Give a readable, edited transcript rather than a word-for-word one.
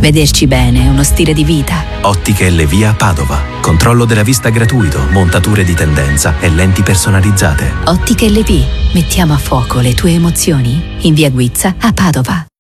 Vederci bene è uno stile di vita. Ottiche LV a Padova. Controllo della vista gratuito, montature di tendenza e lenti personalizzate. Ottiche LV. Mettiamo a fuoco le tue emozioni in via Guizza a Padova.